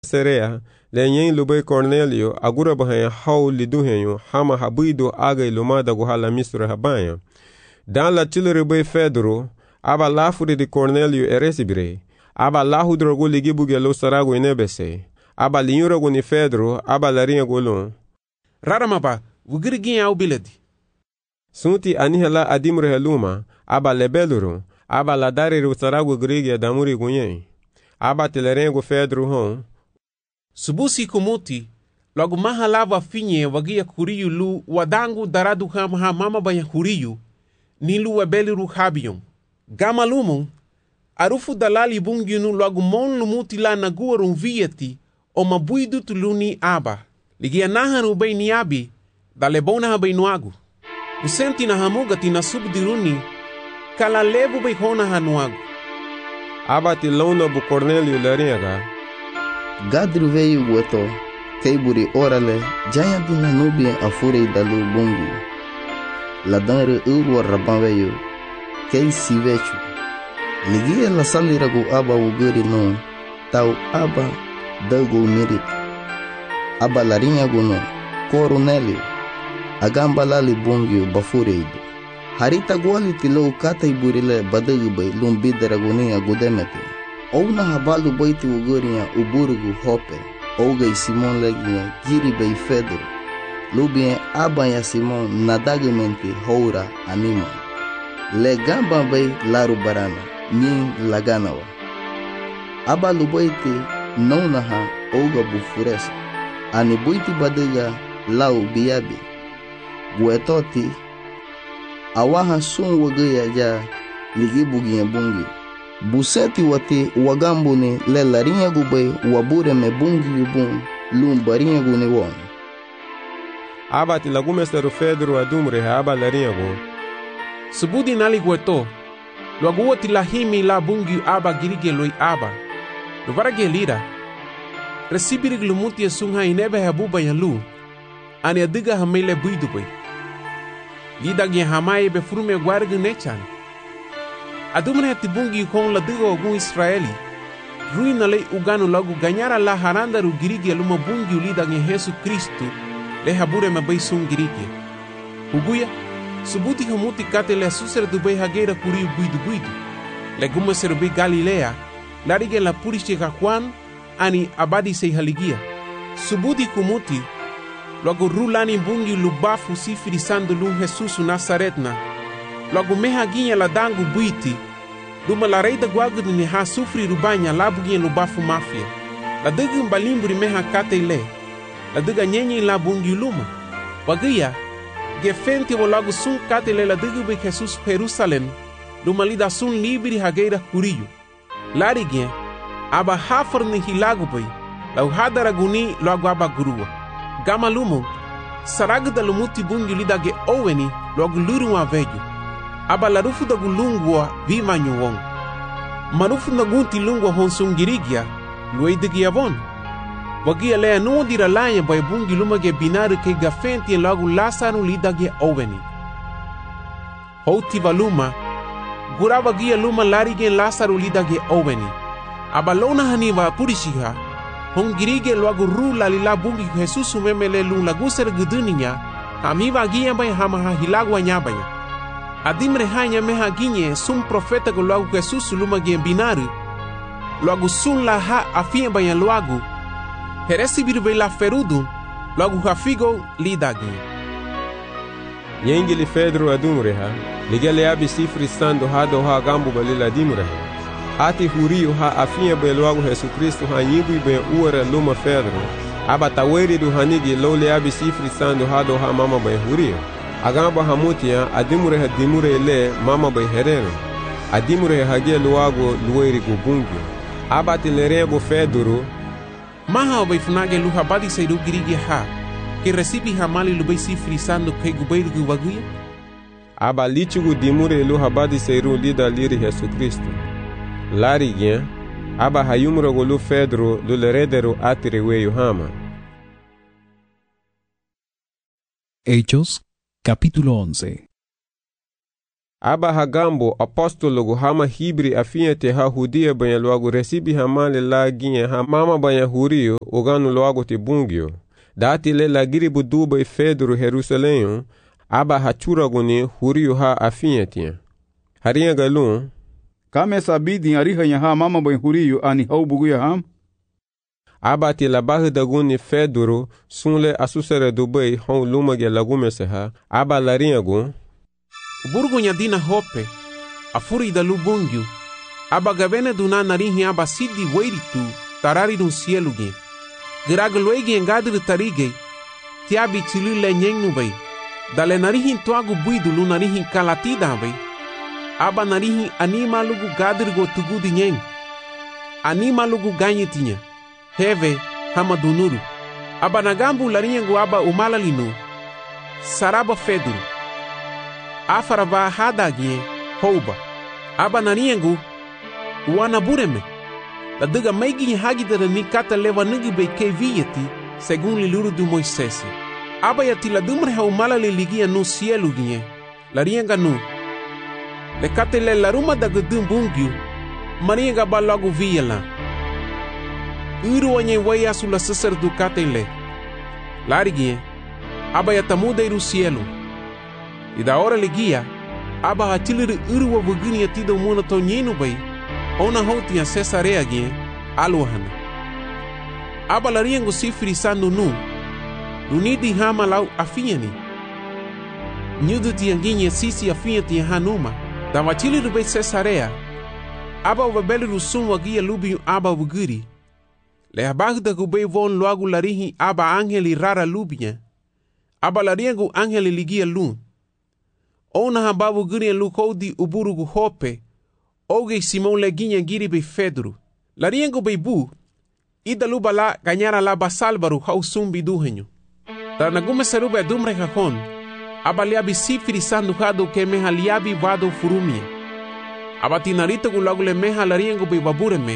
Serea lenyen lube Cornelio agura bahan hau liduhenyo hama habido aga ilumada guhala misra habanya. Dan la tilrebe Fedro aba lafuri de Cornelio eresibire aba lahudrogo ligibuge lo sarago inebese aba linyurago ni Fedro aba larinha golon raramaba wugirigin au biladi sunti anihela adimre heluma aba lebeluro aba ladari sarago grige damuri gunyen aba telerengo Fedro hon subusi kumuti logo mahalava finye wagia kuriyu lu wadangu daradu ha mama banya kuriyu nilu webeliru habiyon gama lumon arufu dalali bungyunu logo mon lumuti la naguarun vieti o mabuidu tuluni aba ligia naharu bay niabi dalebona ha bay nuagu usenti na hamugati na subdiruni kala lebu bay hona ha nuagu aba tilona bu Cornelio laringa Gadru veio gueto, keiburi orale, jaya bina nubia afurei dalu bungi. Ladanre urwa raban veio, kei sivechu. Ligia la saliragu aba uguri no, tau aba dago mirit. Aba larinha guno, Cornelio, agamba lali bungi bafureido. Harita guali tilo kata iburile badagubay lumbidaragunia gudemete. Ouna habalu baiti ugurinha uburugu hope, ougai Simon leginha giribei Fedro, lubinha abanha Simon nadagamente houra anima. Legamba bei laru barana, nin laganawa. Abalu baiti nounaha ouga bufuresa, ani buiti badiga lau biabi. Guetoti, awaha sun wagaya ja ligibuginha bungi. Buseti wati wagambuni le larinha gubay wabure me bungi yubun lumbarinha guni won. Aba tilagumesteru Fedro adumre aba larinha go. Subudi nali gueto. Luaguwa tilahimi la bungi aba girige loi aba. Luvarage lira. Resibirig lumuti sunha inebe habuba yalu. Ani adiga hamele buidubay. Lida gen hamaye be furume guargu nechan. Adumre tibungi con la digo algum Israeli. Ruina lei ugano logo ganhara la haranda ru girige luma bungi ulida em Jesus Cristo. Le habure me bai sun girige. Uguya, subuti humuti kate le susere du bai hageira kuriu buidu. Le guma serubi Galilea. Larige la puristi Juan ani abadi sei haligia. Subuti kumuti. Logo rulani bungi lubafu sifirisando lum Jesus Nazaretna. Logo mehaguinha la dango buiti, duma la rei da guagu de neha sufri rubanya la buguinha lubafu mafia. La dugum balimburi meha katele, la duga nyenye la bungi luma. Wagia, gefente wo logo sun katele la dugu be Jesus Jerusalem, duma lida sun libri hageira kuriyo. Lariguinha, aba hafar ni hilago bay, la uhadara guni logo aba gurua. Gama lumo, saraga da lumuti bungi lida ge oweni, logo luru wa vejo. Aba larufu da gulungwa vima nyuwong. Marufu na gunti lungwa honsungirigia, lueidigia bon. Wagia lea nuo dira lanya bay bungi lumage binaru ke gafenti en lagu lasanu lidage oveni. Houti valuma, guraba gia luma larige lasaru lidage oveni. Aba lona haniva purishiha, hongirige lagu rula lila bungi Jesus memele lung laguser guduninya, hamiva gia bay hamaha hilagwa nyabaya. Adimre hanya meha ginye sum profeta go logo Jesus luma gen binaru logo sun la ha afia banha logo heresi birbe la ferudu logo hafigo lidagi Yengili Fedro adumre ha ligele abi sifri stando hado ha gambu balila dimre ati huriu ha afia be logo Jesus Cristo ha yibu be uora luma Fedro aba taweri du hanigi lole abi sifri stando hado ha mama be huriu agamba hamutia adimure le mama bay herero adimure hage luago lueri gubungi abati lerego Fedro maha bay funage luha badi seiru girigi ha que recibi hamali lubay sifrisando que gubeiro gubaguya aba litigu dimure luha badi seiru lida liri Jesus Cristo lariguinha aba hayumro golu Fedro luleredero atireweyo hama. Hechos Capítulo 11. aba hagambo apostologu hama hibri afiente ha hudia banya luagu resibi hamale la ginye ha mama banya hurio oganu luagu te bungio. Dati le la giribu duba Fedro Jerusalém aba hachuraguni hurio ha afiente. Haringa galun kame sabidi ariha ha mama banya hurio ani hau buguya ham. Aba ti la bahidaguni Fedro sunle asusere dubai hon lumage lagumese ha aba laringagun burgunya dina hope afuri da lubungyu aba gavene duna narihi aba sidi weiritu tarari dun sielugi giragloigi engadir tarige tiabi chilule nyengnu bai dale narihi tuagu buidu lu narihi kalatida bai aba narihi anima lugu gadir go tugudi nyeng anima lugu ganyetinya heve hama dunuru aba nagambu laringu aba umalalinu saraba Fedro afaraba hadagie houba aba nariengu wana bureme la diga meigi hagidere ni kata leva nigi be kevieti segun liluru du Moisés aba ya tila dumre ha umala le ligia no cielo gie la rienga no le kata le laruma da gudum bungyu marienga ba logo viela uru onye waya sula sesar du kata le larigie aba ya tamuda iru cielo e da hora ligia aba hatiliri uru wa vugini atido muna to nyinu bai ona houti a Cesarea gie aluhana aba lariengo sifri sando nu unidi hama lau afiani nyudu tianginye sisi afiati hanuma da watiliri bai Cesarea aba wabeli rusum wagia lubiu aba vugiri le abagda gubai von luagu larihi aba angeli rara lubia aba lariengo angeli ligia lu ona hababu giri lukodi uburugu hope oge Simon leginha giri be Fedro lariengo be bu ida luba la ganyara la basalbaru hausumbi duhenyo tanagume serube dumre kakon abaliabi sifiri sandu hado ke meha liabi vado furumia abatinarito gulagule meha lariengo be babureme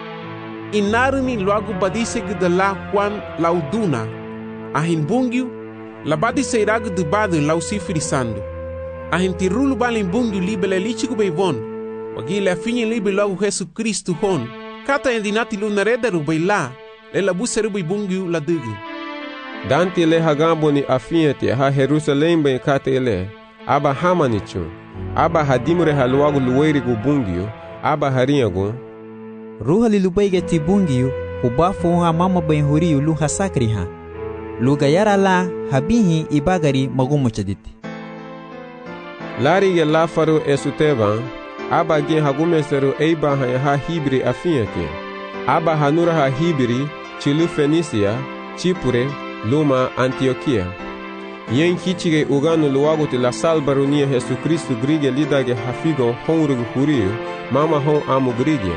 inarumi luagu badise gidala kwan lauduna ahin bungyu la badise iragu de badu lau sifiri sandu ahin tirulu balin bungyu libele lichigu be von wagile afinye libe logo Jesu Kristu hon kata endinati lunarederu be la le la buseru be bungyu la dugu Dante le hagambo ni afiete ha Jerusalém be kate le aba hamanichu aba hadimure haluagu luweri gu bungyu aba harinyagu ruha lilubaige ti bungyu ubafu ha mama ben huriyu lu hasakri ha lugayara la habihi ibagari magumu chaditi Lari la faru esuteban aba gen hagumeseru eiba ha hibri afiete aba hanura ha hibri chilu Fenisia Chipure Luma Antioquia yen hichige uganu luagote la salbarunia Jesu Kristu grige lidage hafigo honrugu huriyu mama hon amu grige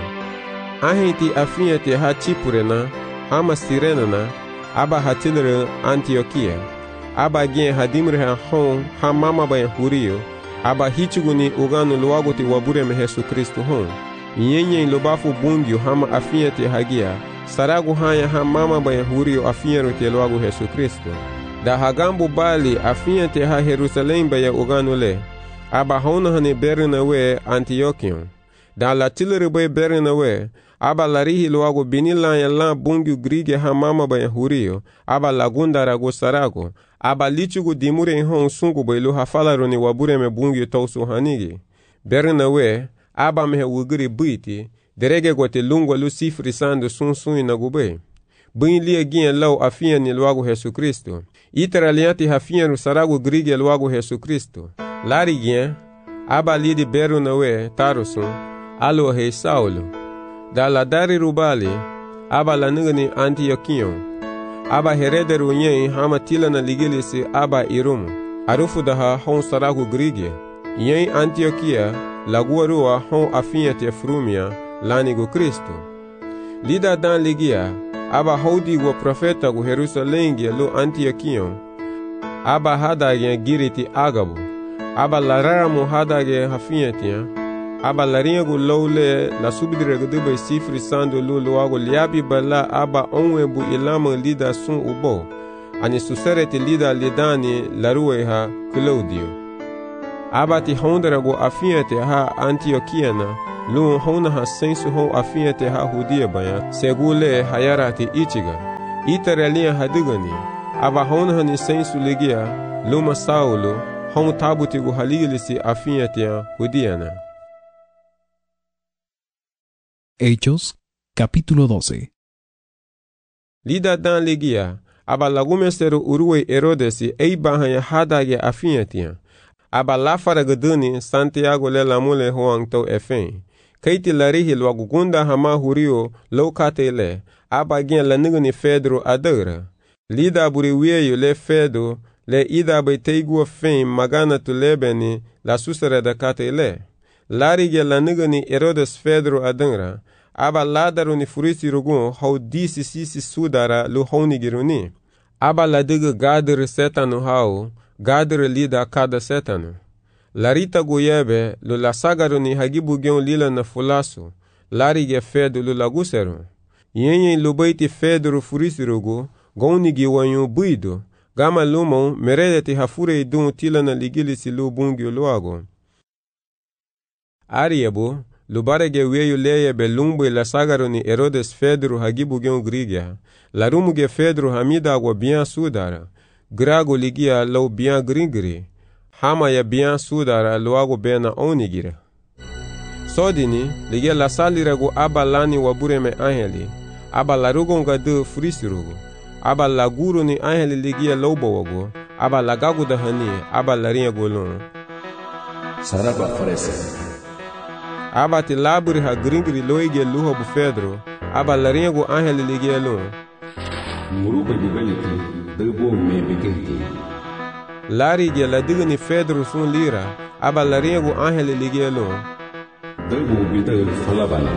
ahenti afiete ha Chipure na ama Sirena na aba hatilere Antioquia aba gen hadimre ha hon ha mama bayan huriyu aba hichuguni uganu luagote wabureme Jesu Kristu hon yenye lobafu bungyu hama afiete hagia saragu hanya ha mama bayan huriyu afiero te luagu Jesu Kristu da hagambu bali afiente ha Jerusalém baya uganu le aba hona hane bernawe Antiochion da la tilere bay bernawe aba larihi luagu binilanya la bungyu grige ha mama bayan huriyu aba lagunda ragu saragu aba lichugu dimure hon sungu bailu hafalaroni wabureme bungyu tausu hanigi bernawe aba mehe wugiri buiti derege gote lungwa lu sifri sandu sunsun na gube bin lia gien lau afian ni luagu Jesu Kristo itara lianti hafian saragu grige luagu Jesu Kristo lari gien aba lidi bernawe tarusun alo he Saulo da la dari rubali aba la nigani Antiochion aba herederu nyen hama tila na ligilisi aba irumu arufu daha hon saragu grige nyen Antioquia laguarua hon afiate frumia lanigu Kristo lida dan ligia aba hodi go profeta gu Jerusalém lu Antiochion aba hadage giriti agabu aba lararamu hadage hafiatia aba laringu lowle la subidire gudube sifri sandu luago liabi bala aba onwebu ilama lida sun ubo ani susereti lida lidani larueha Claudio aba ti hondra go afia te ha Antiokiana lu hona ha sensu ho afia te ha hudia baya segule hayara ti ichiga itarelia hadigani aba hona ha ni sensu legia luma Saulo hon tabuti go haligilisi afia te hudiana. Hechos, capítulo 12. Lida dan legia aba lagumestero uruwe Herodesi eibahanya hadage afiatia aba lafara gaduni Santiago le lamule hoang to efen kaiti larihi lwagugunda hama hurio lokate le aba gen lanigani Pedro adara lida buri wieyo le Fedo le ida baiteigu fen magana tu lebeni la susere da kate le larige lanigani Herodes Pedro adara aba ladaru ni furisi rugun hau disi sisi sudara lu hauni giruni aba ladiga gadere setanu hau gadere lida kada setanu larita goyebe lu lasagaru ni hagibu gion lila na fulasu larige Fedo lu laguseru yenye lubaiti Fedro furisi rugu goni giwanyu buido gama lumon meredeti hafure idun tila na ligilisi lu bungi luago ariebo lubarege weyu leye belumbu la sagaru ni Herodes Fedro hagibu gion grigia larumuge Fedro hamida agwa bien sudara grago ligia lau bien gringri hama ya bien sudara luago bena onigira sodini ligia la salirago aba lani wabureme angeli aba larugo ngadu frisirugo aba laguru ni angeli ligia laubo wago aba lagagu dahani aba laringa golon saraba farese aba ti laburi ha gringri loige luho bu Fedro aba laringa go angeli ligia lon muruba jugaliti debo me bigenti larige la digni Fedro sun lira aba laringa go angeli ligia lon debo bidal falabana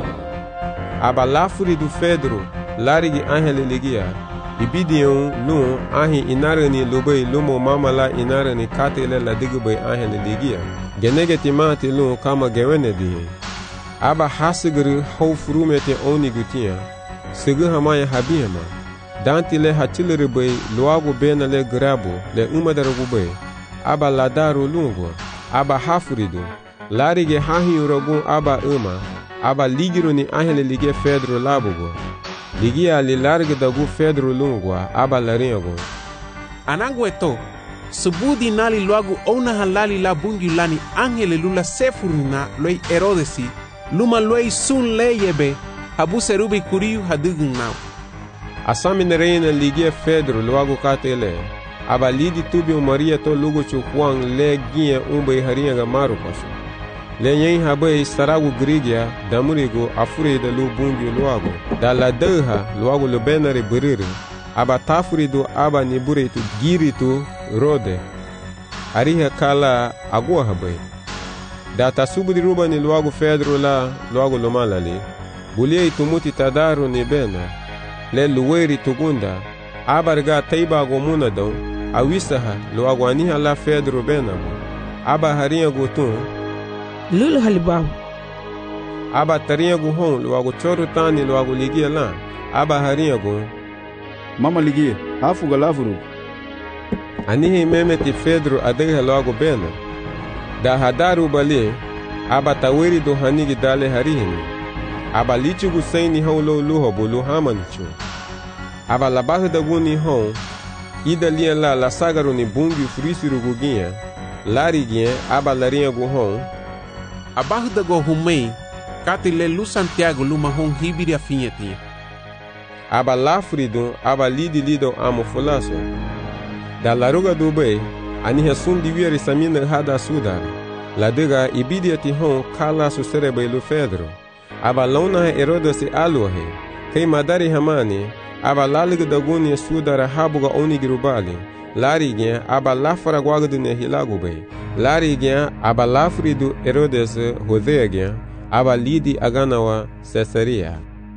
aba lafuri du Fedro larige angeli ligia ibidion lu ahi inarani lubai lumo mamala inarani katele la digbai angeli ligia genegeti mati lu kama gewenedi aba hasigru hau furumete oni gutia sigu hamaya habiyama danti le hatilere bai luago bena le grabo le umadarugu bai aba ladaru lungo aba hafuridu larige hahi uragun aba aba ligiru ni ahele lige Fedro labugo ligia li large dagu Fedro lungwa aba laringo anangueto subudi nali luagu ona halali la bungi lani angele lula sefurina loi Herodesi luma loi sun leyebe habu serubi kuriu hadugun nau asami reina ligia Fedro luagu katele aba lidi tubi Maria to lugo chukwang le gie umbe haringa ga maru pasu le nyen habe saragu grigia damurigo afure de lu bungi luago da la deha luago le benare buriri aba tafurido aba niburitu giritu rode ariha kala agua habe da tasubudi ruba ni luago Fedro la luago lomalali bulie tumuti tadaru ni bena le luweri tugunda abarga taiba go munadon awisaha luago aniha la Fedro bena aba haringa gutun lulu halibahu aba taringa gu hon luago choru tani luago ligia la aba haringa gu mama ligia hafuga lavuru anihi memeti Fedro adega luago bena da hadaru bali aba taweri do hanigi dale harihini aba lichi gu saini hon lo luho bulu hamanichu aba labahu da guni hon ida lia la sagaru ni bungi frisiru gugia larigia aba laringa gu hon abahu da go humei katile lu Santiago luma hon hibiri afinyetia aba lafrido aba lido amo fulaso da laruga dubai ani hesun divieri samina hada sudar la diga ibidiati hon kala su serebe lu Fedro aba launa Herodes aluhe kei madari hamani aba laliga daguni sudara habuga onigirubali larigien aba lafara gwagdune hilagube larigien aba lafridu Herodes hodegien aba lidi aganawa Caesarea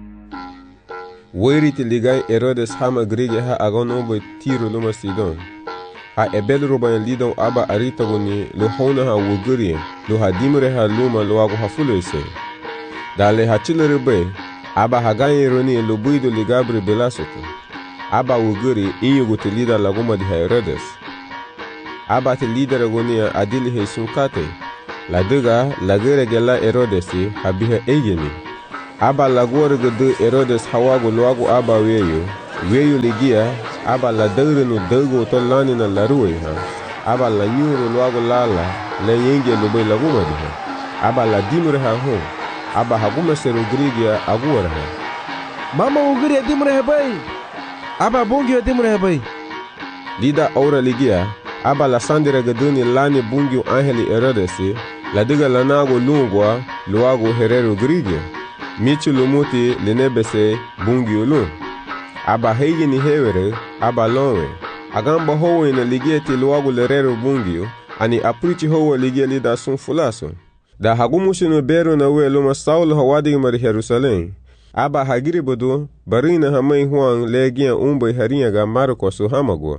weriti ligai Herodes hama grige ha agonobo Tiro luma Sidon ha ebel ruban lidon aba aritagoni lo hona ha wuguri lo hadimre ha luma lo ago hafulese dale ha chilere aba hagaye roni lo buido ligabri belasoto aba wuguri inyugo telida laguma di Herodes aba te lidera gonia adili he sunkate. La dega la gere gela Herodesi habiha egeni. Aba la gore de Herodes hawago luago aba weyo ligia aba la degre dego to lani na la ruwe ha. Aba la nyuro luago lala le yenge lubay la guma diha. Aba la dimure ha ho. Aba haguma se Rodrigia agora ha. Mama ugiri dimure ha bay. Aba bungi dimure ha bay. Lida aura ligia aba la sandira gaduni lani bungi angeli Herodesi la diga la nago lungwa luago herero Rodrigia. Michu lumuti linebese bungi ulun. Aba hegi ni hewere aba lonwe. Agamba howe na ligieti luago lerero bungi ani aprichi howe ligia lida sun fulaso. Da hagumushu no beru na we luma Saulo hawadi mari Jerusalem. Aba hagiri bodo barina hamay huang legia umbe harinha ga Marcos hamago.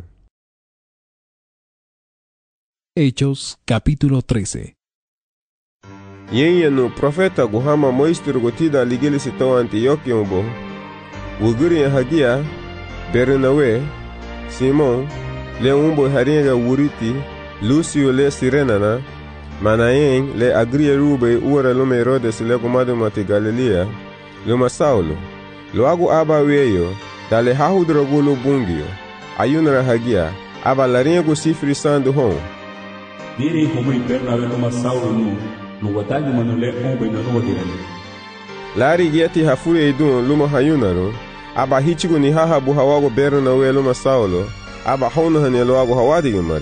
Hechos capítulo 13. Yenye no profeta guhama moistru gotida ligili sito Antioquia umbo. Wuguri hagia Bernawe, Simon, le umbo harinha ga wuriti, Lucio le Sirenana, Manayen le agria rube uara lume Herodes le gumado mati Galilea, luma Saulo. Luagu aba weyo, dale hahudrogulo bungio, ayunara hagia, aba larinha go sifri sandu hon. Diri como Bernabe luma Saulo no watagi manule ombe na no dirani. Lari gieti hafure idun luma hayunaro, aba hichigu ni hahabu hawago Bernawe luma Saulo, aba hono hane luagu hawadi mari.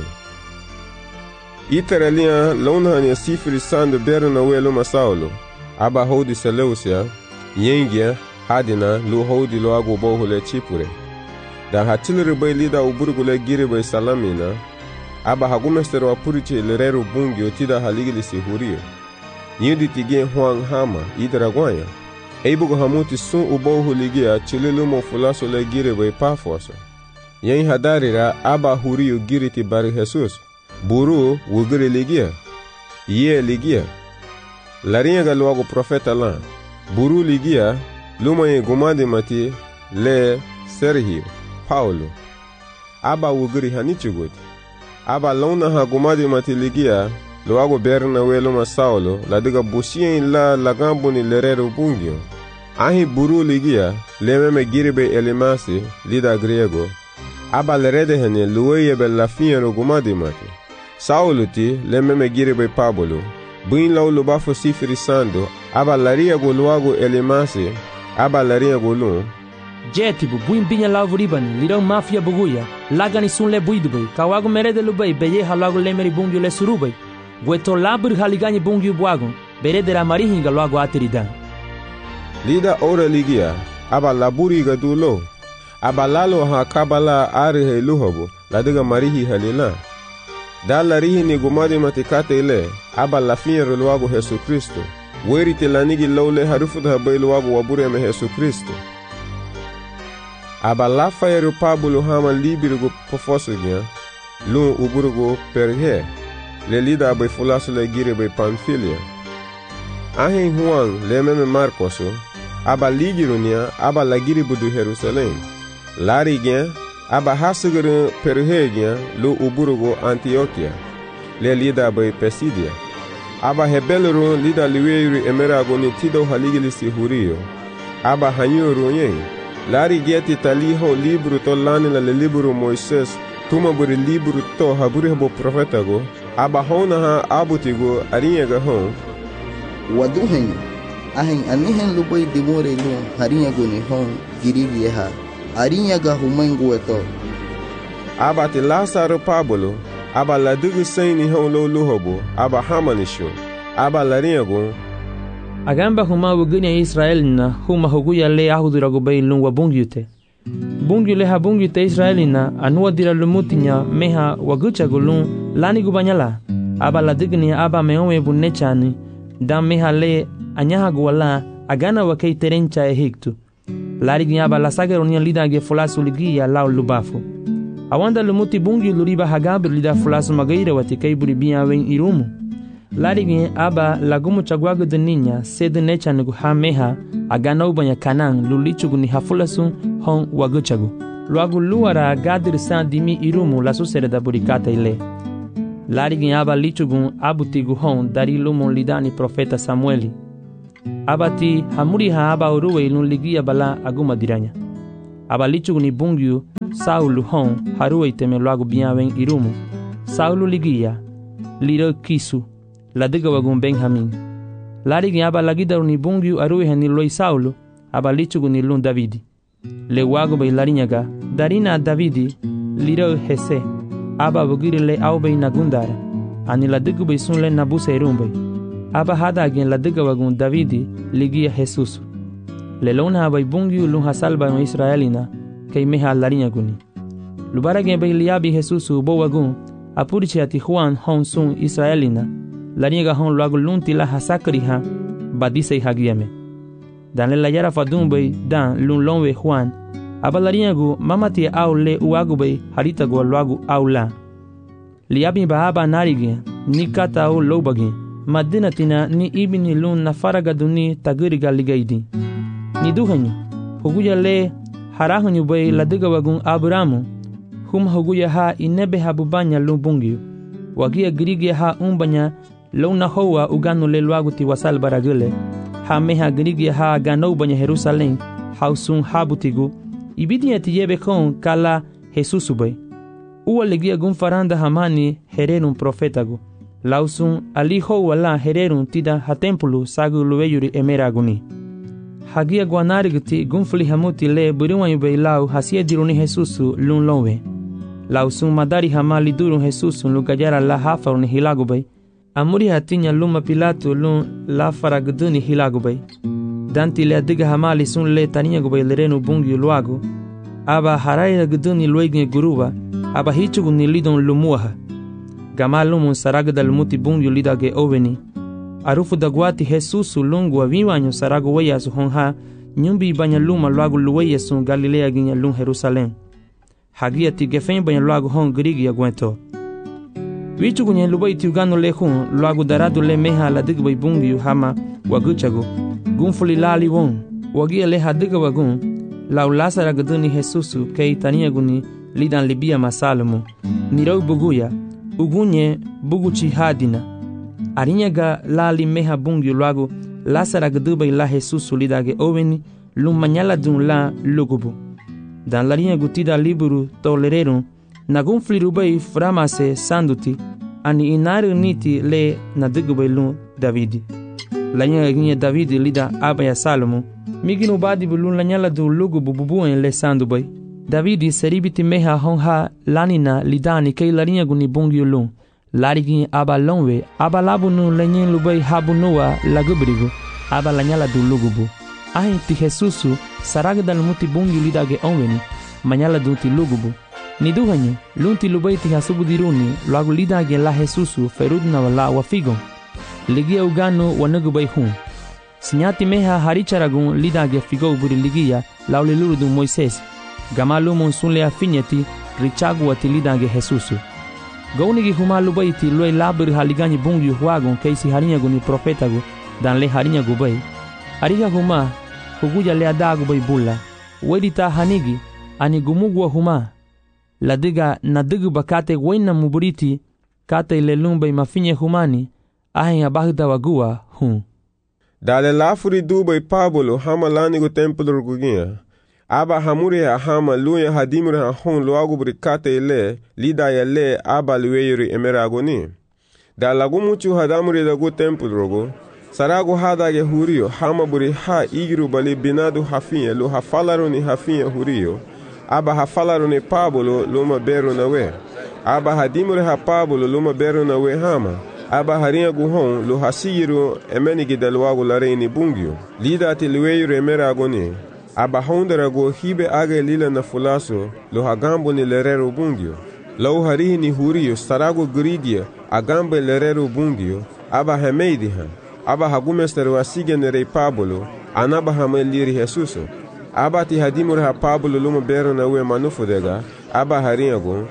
Iteralia lonhania sifri sandu Bernawe luma Saulo, aba hodi Seleucia, yengia hadina lu hodi luagu bohule chipure. Da hatilere bay lida uburgule giri bay salamina, aba hagumestero apuriche lerero bungi otida haligili sihurio. Yindi tige huang hama idragwanya. Eibugo hamuti sun ubohu ligia chililumo fulaso le giri bay pafoso. Yen hadarira aba hurio giriti bari Jesus. Buru wugiri ligia. Ye ligia. Larinha galuago profeta lan. Buru ligia luma ye gumadi mati le Sergio Paulo. Aba wugiri hanichugoti. Aba lona ha gumadi mati ligia luago Bernawe luma Saulo la diga busien la lagambo ni lerero bungio. Ahi buru ligia lememe giribe elimasi lida griego. Aba lerede hene luweye be la fiero gumadi mati. Saulo ti lememe giribe Pablo. Buin lau lubafo sifiri sando aba laria go luago elimasi aba laria go lun. Jetibu buin binya lavu ribani lirau mafia buguya lagani sun le buidubay kawago merede lubay beye halago lemeri bungyo le surubay gueto labur haligani bungyo buagon beredera marihinga luago ateridan. Lida ora ligia aba laburi ga dulo aba lalo ha kabala arihe luhobo ladiga marihi halila. Da larihi ni gumadi matikate ile aba lafiero luago Jesu Kristo werite lanigi lawle harufuda habay luago wabureme Jesu Kristo. Aba lafayeru Pablo hama libirugo pofosugia lun uburugo perhe le lida abay fulaso le gire bay Pamfilia. Ahin huang le meme Marcoso aba ligirunia aba la giri budu Jerusalem. Lari gen aba hasuguru perhe gen lu uburugo Antioquia le lida abay Pisidia. Aba hebeluru lida liweru emerago ni tido haligilisi hurio. Aba hanyuru yen. Lari gieti taliho libro to lani la libro Moises tuma buri libro to haburi habo profeta go aba hona ha abutigo arinha ga hon wadu hen ahen anihen lubay dimore lu harinha go ni hon girigi ha arinha ga humango eto aba te Lazaro Pablo aba la dugu saini hon lo luhobo aba hamanisho aba larinha go agamba huma wuguni Israelina huma huguya le ahudirago bay lungwa bungyute. Bungyule ha bungyute Israelina anuwa dira lumutinya meha wagucha gulun lani gubanyala. Aba la digni aba meome bunechani da meha le anyaha guwala agana wakei terencha ehiktu. Lari gni aba la sagaronia lida ge fulasu ligia lao lubafu. Awanda lumuti bungyu luriba hagabir lida fulasu magaire watikai buribia wen irumu. Larigi aba lagumu chagwagu de niña sede necha nugu ha meha agana ubanya kanang lulichugu ni hafulasun hon waguchagu. Luagu luara gadir san dimi irumu la susere da burikata ile. Larigin aba lichugun abutigu hon dari lumon lidani profeta Samueli. Abati hamuriha aba uruwe ilun ligia bala aguma diranya. Aba lichugun ibungyu Saulu hon haruwe iteme luagu biawen irumu. Saulu ligia liro kisu ladiga wagun Benjamin. Larigin aba lagida unibungyu aruwe haniloi Saulu aba lichugun ilun Davidi. Le wagu bay larinyaga darina Davidi liro Hese aba bugirile aubay nagundara ani ladigu bay sunle nabuse irumbay aba hada agin ladiga wagun Davidi ligia Jesus le lona bay bungi lun hasalba no Israelina kay meha larinyaguni lubara gen bay liabi Jesus bo wagun apurichi ati Juan hon sun Israelina larinyaga hon luagu lunti la hasakriha badise hagiame dan le yara fadum bay dan lun lonwe Juan abalariagu mamati au le uagu bay harita go luagu au la liabi baaba narigi ni kata au lobagi madinatina ni ibini lun na faragaduni tagiriga ligaidi ni duhanyu huguya le harahanyu bay ladiga wagun Abramu hum huguya ha inebe habubanya lumbungyu wagia girigia ha umbanya luna hoa uganu le luagu ti wasal baragule ha meha girigia ha gano banya Jerusalem hausun habutigu ibidia tiyebe kon kala Jesus bay uwa legia gun faranda hamani hererun profetagu lausun aliho wala hererun tida hatempulu sagu luweyuri emeraguni hagia guanarigti gunfli hamuti le buriwanyu bay lau hasia diruni Jesus lun lonwe lausun madari hamali durun Jesus lugajara la hafaruni hilagu bay amuri hatinya luma Pilato lun la faragduni hilagu bay danti le adiga hamali sun le taniya go bailrenu bungi luago aba haraya gduni luigi guruba aba hichu ni lidon lumuha gamalu mun saragda lumuti bungi lidage oveni arufu dagwati Jesus lungu aviwanyo sarago weya su honha nyumbi banya luma luago luweya sun Galilea ginya lun Jerusalem hagia ti gefen banya luago hon grigi agwento wichu gunye lubai ti ugano le hun luago darado le meha la digbay bungi hama waguchago gunfuli lali won wagia le hadiga wagun lau lasara gduni Jesus kay tania guni lidan libia masalomo nirau buguya ugunye buguchi hadina arinyaga lali meha bungi luago lasara gdubai la Jesus lidage oveni lumanyala dun la lugubu dan larinha gutida liburu tolererun nagunfli rubai framase sanduti ani inaru niti le nadigubay lun Davidi lanya ginye Davidi lida abaya Salomo miginu badi bulun lanyala du lugu bububu en le sandu bay Davidi seribiti meha honha lanina lidani kay larinya guni bungi ulun larigi aba lonwe aba labunu lanyen lubay habunuwa lagubrigu aba lanyala du lugu bu ahin ti Jesusu saragdal muti bungi lidage onweni manyala du ti lugu bu ni duhanye lunti lubay ti hasubudiruni lagu lidage la Jesusu ferudna wala wafigon ligia ugano wanagubay hun sinyati meha haricharagun lidage figo buri ligia lauliluru du Moises gamalu monsunle afinyeti richagu ati lidage Jesusu gaunigi humalu baiti loy labur haligani bungi huagon keisi harinya guni profetagu dan le harinya gubay ariga huma huguja le adagu bay bulla wedita hanigi ani gumugwa huma ladiga nadigu bakate wena muburiti kate le lumbay mafinye humani ahin abagda wagua hun dale lafuri dubay Pablo hama lanigo templo gugia aba hamuri hama luya hadimuri hon luagu brikate le lida ya le aba luweyuri emeragoni da lagu muchu hadamuri dagu templo rogo sarago hada ge hurio hama buri ha igiru bali binadu hafinye lu hafalaruni hafinye hurio aba hafalaruni Pablo luma beru nawe aba hadimuri ha Pablo luma beru nawe hama aba harinha guhon lu hasiru emenigi dalwagu lareini bungyo lida ati luweyuri emeragoni aba honderago hibe age lila na fulaso lo hagambo ni lerero bungyo lau harihi ni hurio sarago grigia agambe lerero bungyo aba hameidiha aba hagumesteru asige nerei Pablo anaba hameliri Jesuso aba ti hadimur ha Pablo luma bero na uwe manufudega aba harinhago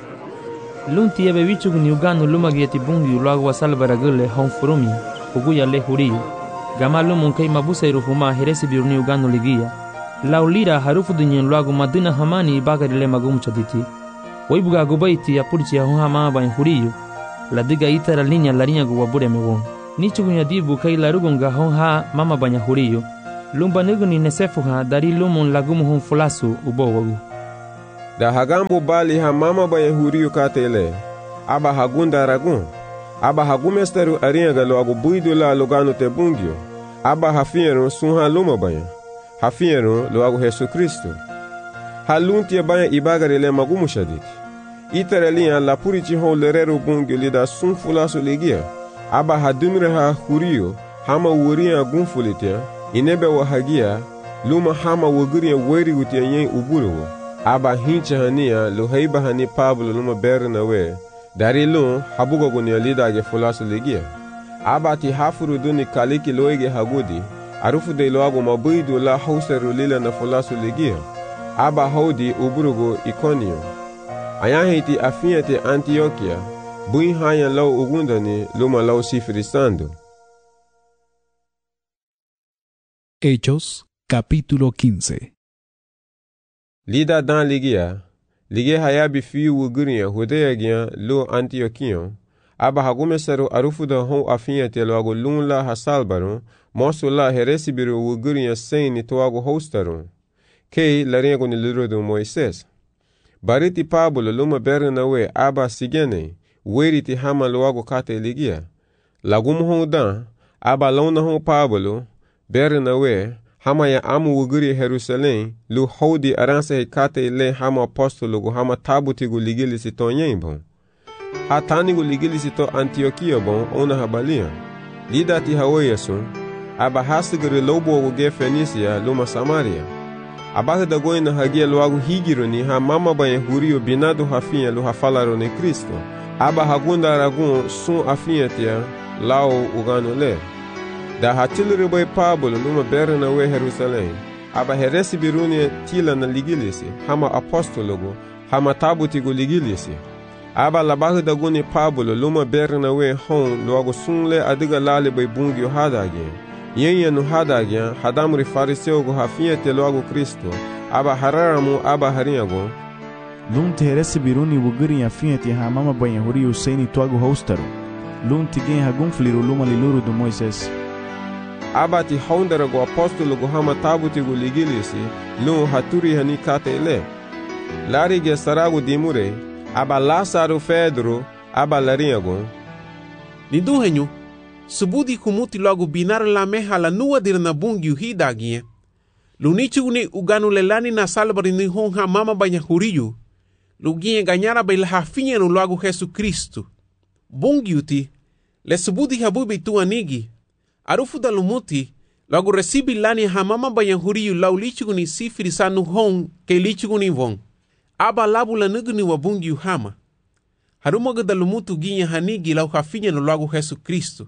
lunti ebe wichugu ni ugano luma gieti bungyo luagu wasal baragule hon furumi uguya le hurio gamalu munkai mabuseiru huma heresi biruni ugano ligia laulira harufu dunyen luagu madina hamani bagari le magum chaditi waibuga gubaiti apurchi hon hama ban hurio la diga ita la linha go wabure mewon. Ni chugunya dibu kai la rugunga hon ha mama banya huriyo. Lumba nugu ni nesefu ha dari lumun lagumu hon fulasu ubo wagu. Da hagambo bali ha mama banya huriyo katele. Aba hagunda ragun. Aba hagumesteru aringa lo agu buidu la lugano te bungyo. Aba hafiero sunha luma banya. Hafiero lo agu Yesu Kristo. Halunti banya ibagare le magumu shaditi. Itarelia la purici hon lerero bungyo lida sun fulasu legia. Aba hadumire ha huriyo hama wuria gunfulitia. Inebe wa hagia luma hama wuguria weri utia yen uburo. Aba hincha hania lo heiba hani Pablo luma berna we. Dari lun habugo gunia lida ge fulasu legia. Aba ti hafuru duni kaliki loege hagudi. Arufu de loago mabuidu la hauseru lila na fulasu legia. Aba haudi uburugo Ikonio. Ayahiti afiate Antioquia. Bui haya lau ugundani luma lau sifrisando. Hechos, capítulo 15. Lida dan ligia hayabi fiu wuguria hudea gia lo Antioquion. Aba hagumesaru arufu da hon afiate loago lunla hasalbaron. Mosu la heresibiru wuguria seini toago hostaron. Kei larengo ni liro do Moises. Bariti Pablo luma berna we aba sigene. Weriti hama loago kate ligia. Lagumu hon dan. Aba lona hon Pablo. Berna we. Hama ya amu wuguri Jerusalem. Lu hodi aranse hekate le hama apostolo gu hama tabuti gu ligili sito nyen bon. Hatani gu ligili sito Antioquia bon. Ona habalia. Lida ti hawe sun. Aba hasigiri lobo gu ge Fenisia luma Samaria. Abata da goina hagia loagu higiro ni ha mama banye huriyo binado hafinha lo hafalaro ni Kristo. Aba hagunda ragun sun afinha tia lao ugano le. Da hatiliri boy Pablo numa berna we Jerusalem. Aba heresi biruni tila na ligilisi. Hama apostologo. Hama tabuti gu ligilisi. Aba labatu da guni Pablo numa berna we hon loagu sunle adiga lali boy bungyo hadagien. Yenye no hadagien hadamuri fariseo gu hafinha te loagu Kristo. Aba hararamu aba harinyago. Lunti heresi biruni wuguri ya fiati ha mama banya huri usaini tuago hostaro. Lunti gen hagunfliru luma liluru do Moises. Abati hondara go apostolo go hama tabuti go ligilisi lun haturi hani kate ele. Lari ge sarago dimure. Aba Lázaro Pedro aba larinyago. Nidu henyu. Subudi kumuti logo binar la meha la nua dir na bungi hidagie. Lunichu ni uganu lelani na salbari ni honha mama banya huriyu. Lugie ganyara baila hafinha no logo Yesu Kristo. Bungi uti. Le subudi habubi tu anigi. Arufu da lumuti. Logo recibi lani ha mama banya huriyu lau lichu ni sifiri sanu hon ke lichu ni von. Aba labu la nugu ni wabungi hama. Harumoga da lumutu ginha hanigi lau hafinha no logo Yesu Kristo.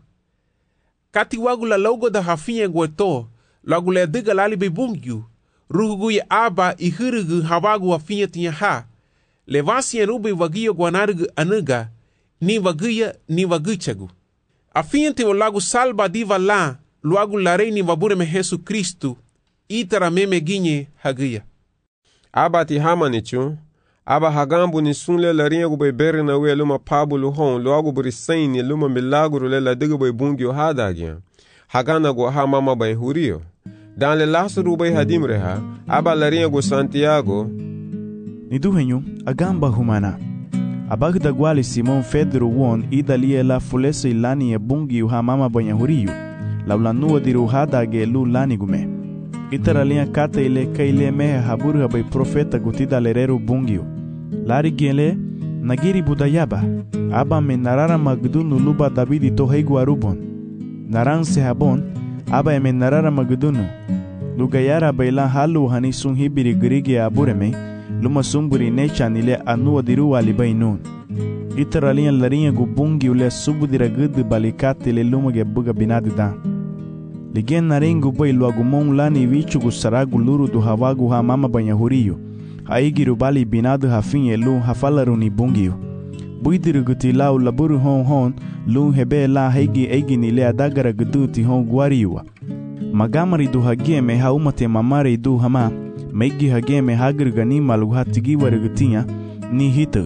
Kati wagu la logo da hafinha gueto, logo le diga lali be bungyu, ruhugu ya aba I hirugu hawagu hafinha tinya ha, levasi ya rube wagiyo guanarugu anuga, ni waguya ni waguchagu. Afinha te lagu salba diva la, logo la rei ni wabure me Yesu Kristo, itara meme ginye haguya. Aba ti hama nichu, aba hagambu ni sunle la rinyagu be berna we luma Pablo hon loagu buri saini luma milagro le la diga be bungyo hadagia. Hagana go ha mama be huriyo. Dan le Lázaro be hadimre ha, aba la rinyagu Santiago. Nidu henyu, agamba humana. Abagda gwali Simon Pedro won idalie la fulese ilani e bungyo ha mama be huriyo. La ulanua diru hadage lu lani gume. Itaralia kata ile kaile mehe haburu habai profeta gutida lerero bungyo. Lari gele nagiri budayaba. Aba me narara magdunu luba Davidi to heigu arubon. Naran se habon. Aba eme narara magdunu. Lugayara baila halu hani sun hibiri grigi abureme. Luma sumburi nechan ile anua diru alibai nun. Itaralia larinha gu bungyo le subudira gudu balikati le luma ge buga binadi dan. Ligen narengu bai luagumon lani vichugu saragu luru do hawagu ha mama banya huriyo. Haigiru bali binadu hafinye lu hafalaru ni bungio. Buidiru guti lau laburu hon lu hebe la haigi eigi ni le adagara guduti hon guariwa. Magamari du hageme haumate mamare du hama. Meigi hageme hagir gani malu hatigi warigutia ni hita.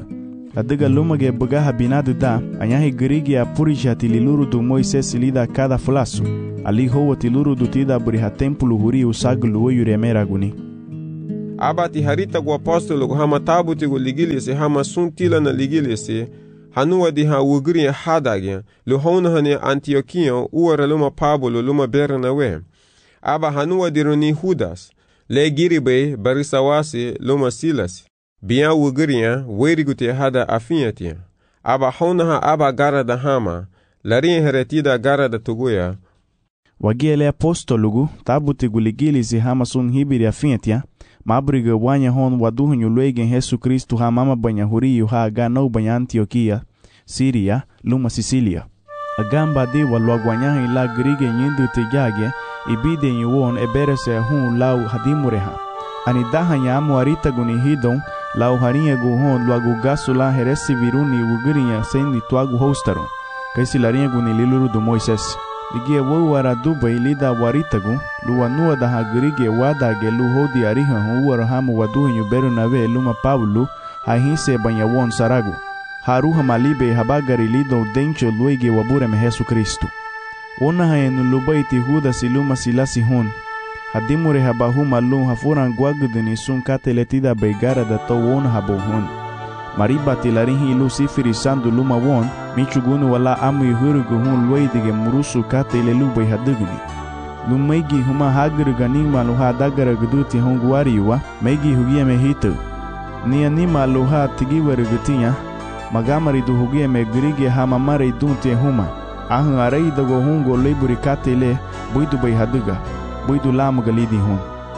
La diga luma ge bagaha binadu da, anyahi gerigi a purisha tililuru do Moisés lida cada flasu. Ali hoa tiluru do tida buriha templo huri usaglu o yuremera guni. Abati harita gu apostolo gu hama tabuti gu ligilisi hama suntila na ligilisi, hanua di ha ugri hadagya, lu hona hane Antiochion uara luma Pablo luma Bernabe. Aba hanua di roni Judas, le giribe barisawasi luma Silas. Biya ugriya weriguti hada afiyatia. Aba hona ha aba gara da hama, larin heretida gara da tuguya. Wagiele apostolugu tabuti gu ligilisi hama sun hibiri afiyatia. Mabriga wanya hon waduhunyu luegen Jesu Kristu ha mama banya huriyu ha ganau banya Antioquia, Siria, luma Sicilia. Agamba de walwagwanyahi la grige nyindu tejage ibide yuwon eberese hun lau hadimureha. Ani daha nyamu arita guni hidon lau harinha guhon luagu gasu la heresi viruni ugirinya sendi tuagu hostaro. Kaisi larinha guni liluru do Moises. Ligie wawara dubai lida waritagu, luanua da hagrige wadage lu hodi ariha huwara hamu waduhinyu Bernabe luma Pablo, hahinse banyawon saragu. Haruha malibe habagari lido dencho luege wabureme Jesu Kristu. Ona hayenu lubaiti Judas luma Silasi hon. Hadimure habahuma lu hafuran guagudini sun kateletida beigara da to wona habohon. Mariba tilarihi lu sifiri sandu luma won, michugunu wala amu yuhurugu hun luidige murusu katele lubai haduguni. Lumaigi huma hagruga nima luha dagara guduti honguariwa, maigi hugia mehitu. Nia nima luha tigiwarugutia, magamari du hugia me grige hamamare dunte huma. Ahun arei dago hungo leburi katele, buidu bai haduga, buidu lamu galidi hun.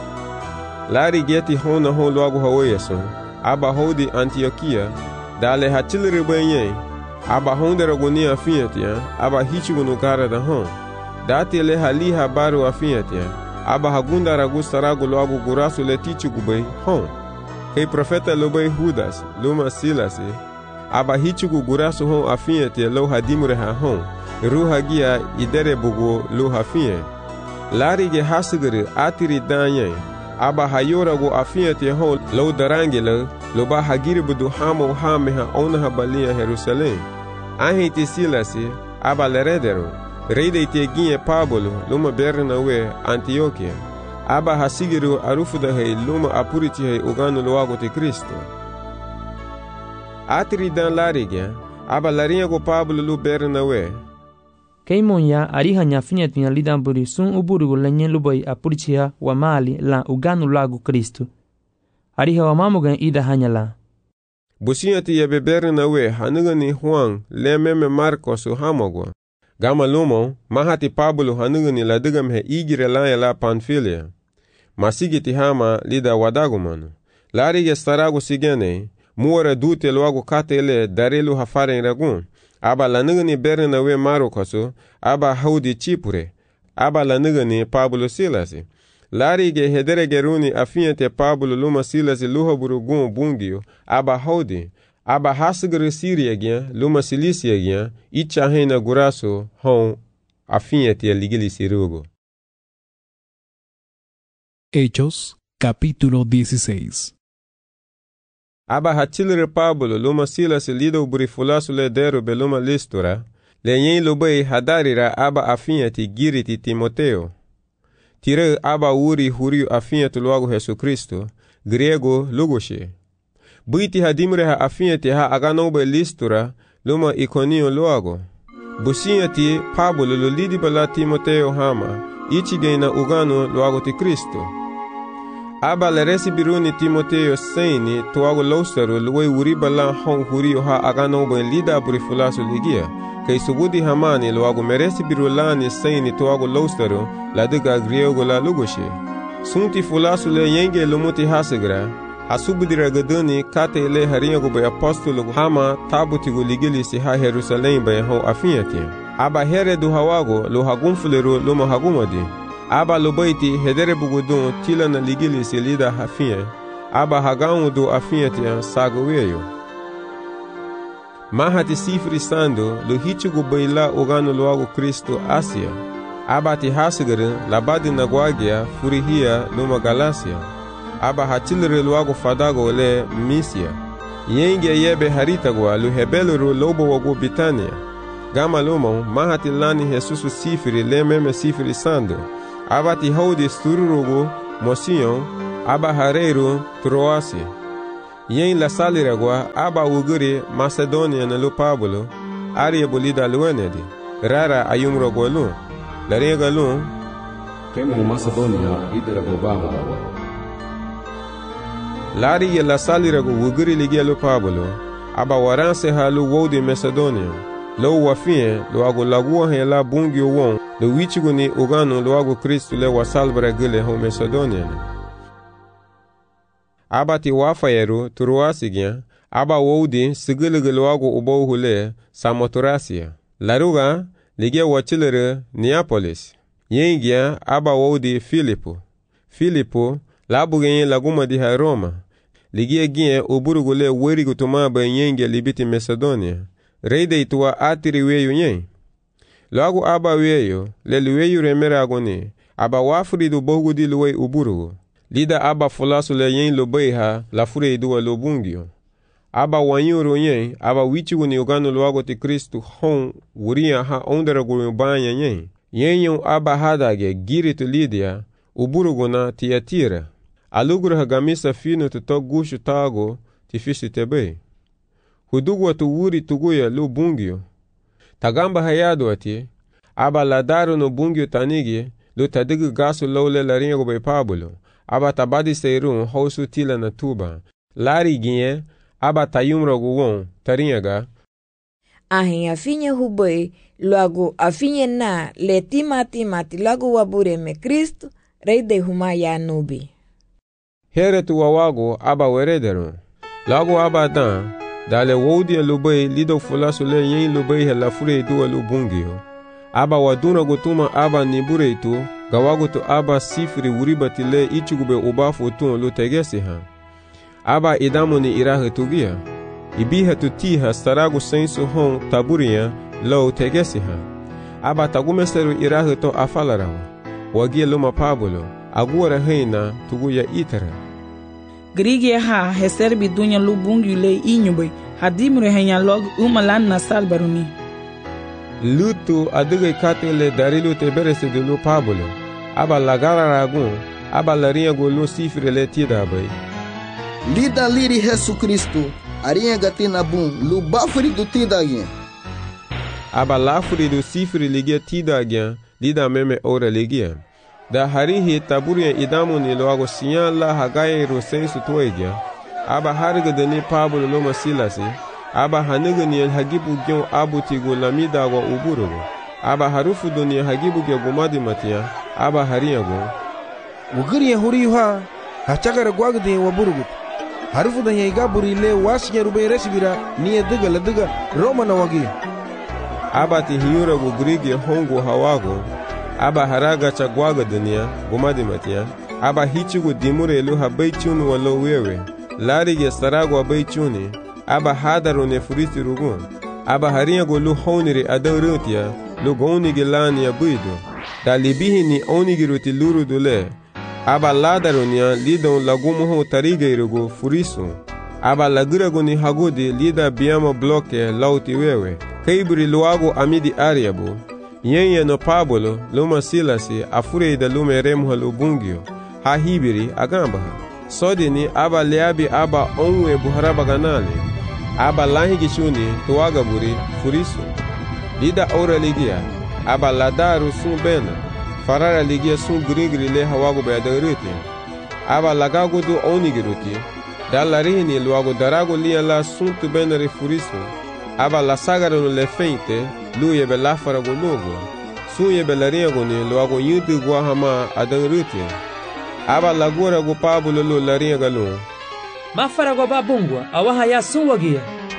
Lari geti hona hon luagu haweyason. Aba hodi Antioquia, dale hachilri benye, aba hondera guni afiyatia, aba hichugunu gara da hon. Dati le hali habaru afiyatia, aba hagunda ragusta ragu loagu gurasu le tichugubay hon. Kei profeta lobay Judas, luma Silasi, aba hichugu gurasu hon afiyatia lo hadimure ha hon, ruha gia idere bugu lo hafiye. Lari ge hasigiri atiri danyen, aba hayora go afiyati hon lo darangela lo ba hagiri budu hamo hameha onaha balia Jerusalem. Ahiti Silasi aba leredero reide teginye Pablo luma Bernabe Antioquia. Aba hasigiru arufuda hei luma apuriti hei uganu loago te Kristo. Atiri dan larigya aba larinha go Pablo lu Bernabe. Keimonya ariha nyafinyat nya lidamburi sun uburigu lenye lubai apurichia wa mali la uganu lagu Kristu. Ariha wa mamugan ida hanyala. Businyati ya Bernabe hanugani Juan lememe Marcos hamogwa. Gama lumo mahati Pablo hanugani la digam he igire la Panfilia. Masigiti hama lida wadagumanu. Larige staragu sigene muore dute loagu katele darelu hafaren ragun. Aba lanugani Bernabe Marcos, aba haudi Chipure, aba lanugani Pablo Silasi. Larige hedere geruni afinyate Pablo luma Silasi luha burugun bungio, aba haudi, aba hasigre Siria gyan, luma Silisia gyan, icha hena guraso hon afinyate ligili sirugo. Hechos, capítulo 16. Aba hachilre Pablo luma Silas lido burifulasu le deru beluma Listura, le yen lubei hadarira aba afinyati giriti Timoteo. Tire aba uri huriu afinyati luagu Jesu Kristo, grego lugoshe. Buiti hadimre ha afinyati ha aganobe Listura luma Iconio luagu. Businyati Pablo lulidi bala Timoteo hama, ichigena ugano luagu ti Kristo. Aba le resibiruni Timoteo seini tuago losaru luwe uriba la hon huriyo ha aganobo en lida burifulasu ligia. Kei sugudi hamani luago meresibiru lani seini tuago losaru la diga griego la lugoshe. Sunti fulasu le yenge lumuti hasigra. Hasubudira gaduni kate le harinyago bay apostolo hama tabutigo ligilisi ha Jerusalem bay hon afinyati. Aba here du hawago lo hagumfuleru luma hagumadi. Aba lobaiti hedere bugudun tila na ligili selida hafiye. Aba hagamu do afiyatia sagoweyo. Mahati sifri sando lo hichugu baila uganu loago Kristo Asia. Aba ti hasigarin labadi na gwagia furihia luma Galacia. Aba hatilere loago fadago le Misia. Yenge yebe haritagwa lu hebeluru lobo wagu Bitania. Gama lumo mahati lani Jesusu sifiri lememe sifiri sando. Abati haudi stururugu mosion aba hareiru Troasi. Yen la saliragwa aba uguri Macedonia na lu Pablo. Aria bolida luenedi. Rara ayumrogo lu. Larega lu. Kemu Macedonia idirago bama. Lari ye la salirago uguri ligia lu Pablo. Aba waranse ha lu wodi Macedonia. Lo wafie lo ago lagua he la bungi won. Lo wichigu ni ugano lo ago Kristu le wasalbra gile ho Macedonia. Aba ti wafayeru Troasigya. Aba wodi sigile lo ago ubo hule Samothracia. Laruga ligia wachilere Neapolis. Yengia aba wodi Filipo labugen laguma di ha Roma. Ligia gien uburugule werigu tumaba yengia libiti Macedonia. Reide itua atiri weyu yen. Lagu aba weyu le weyu remera agoni. Aba wafuri du bogu di luwe uburugu. Lida aba fulasu le yen lo beha la fure idua lo bungio. Aba wanyuru yen aba wichigu ni ugano luago ti Kristu hon wuria ha onderagu banya yen. Yen aba hadage giri tu Lidia uburugu na Tiatira. Aluguru hagamisa fino tuto gushu tago ti fisi tebe. Hudugwa tu wuri tuguya lu bungio. Tagamba hayadu ati aba ladaru no bungio tanigi lu tadigu gasu lole laringo be Pablo. Aba tabadi seirun hausu tila na tuba. Lari ginye aba tayumro guwon tarinyaga. Ahin afinye hubei luagu afinye na le timati lagu wabure me Kristu reide huma ya nubi. Here tu wawago aba werederun. Lagu aba dan dale wodi lubei lido fulasu le yen lubei he la fure duwa lu bungio. Aba waduna gutuma aba nibure tu gawagu tu aba sifri uribati le ichugube ubafu tu lu tegesi ha. Aba idamu ni irahe tugia. Ibiha tu tiha staragu sensu hon taburia lo tegesi ha. Aba tagumeseru irahe to afalarawa. Wagia luma Pablo aguara heina tuguya itara. Grige ha heserbi dunya lu bungi le inyube hadimre henya log umalan na salbaruni. Lutu aduge katele darilu teberese de lu Pablo. Aba lagara ragun aba larinha golu sifre le tida bay. Lida liri Jesu Kristu arinha gatina bum lu bafuri du tida gyan. Aba lafuri du sifre ligia tida gyan lida meme ora ligia. Da harihi taburia idamu ni loago sinyan la hagaye rosensu toegya. Aba hariga deni Pablo loma silasi. Aba haniga ni hagibu gyon abutigo lamida wa uburugo. Aba harufu doni hagibu gya gumadi matia. Aba hariyago. Wugiri huri ha hachagara gwagde wa burugut. Harufu da yegaburi le wasinya rube resibira ni ediga lediga Roma na wagi. Aba ti hiyura go grige hongo hawago. Aba haraga chagwaga dunia gumadi matia. Aba hichigu dimure lu habaichunu walo wewe. Larige sarago habaichuni. Aba hadaru ne furisi rugun. Aba hariyago lu honiri adaurutia lu gonigi lani ya buidu. Da libihi ni onigi ruti luru dule. Aba ladaru niya lidon lagumuho tariga irugu furisu. Aba lagiragu ni hagudi lida biyama bloke lauti wewe. Kaiburi luago amidi ariabu. Yenye no Pablo luma silasi afure da lume remha lu bungio. Ha hibiri agamba. Sodi ni aba leabi aba onwe buharaba ganali. Aba lahigi shuni tuwaga buri furisu. Lida ora ligia. Aba ladaru sun bena. Farara ligia sun grigri le hawago beadaruti. Aba lagago du onigiruti. Dallarini luago darago lia la sun tu benari furisu. Aba la sagaro le feinte. Luye be lafara go logo. Suye be laria go ni luago yudu guahama adaruti. Aba lagura go Pablo lo laria galo. Mafara go babungwa awaha ya sunwagia.